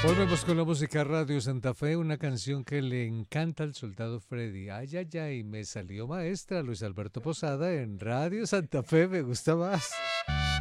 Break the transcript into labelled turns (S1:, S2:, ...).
S1: Volvemos con la música Radio Santa Fe, una canción que le encanta al soldado Freddy. Ay, ay, ay, me salió maestra Luis Alberto Posada en Radio Santa Fe, me gusta más.